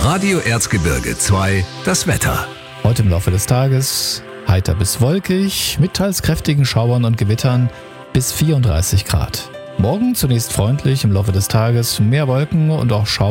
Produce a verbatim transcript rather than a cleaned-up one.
Radio Erzgebirge zwei, das Wetter. Heute im Laufe des Tages heiter bis wolkig, mit teils kräftigen Schauern und Gewittern bis vierunddreißig Grad. Morgen zunächst freundlich, im Laufe des Tages mehr Wolken und auch Schauer.